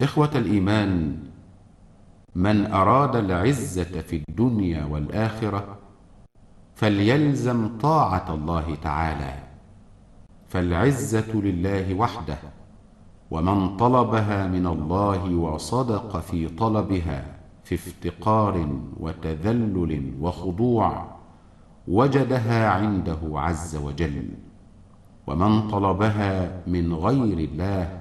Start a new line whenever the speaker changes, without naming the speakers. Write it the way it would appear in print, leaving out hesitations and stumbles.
إخوة الإيمان، من أراد العزة في الدنيا والآخرة فليلزم طاعة الله تعالى، فالعزة لله وحده، ومن طلبها من الله وصدق في طلبها في افتقار وتذلل وخضوع وجدها عنده عز وجل، ومن طلبها من غير الله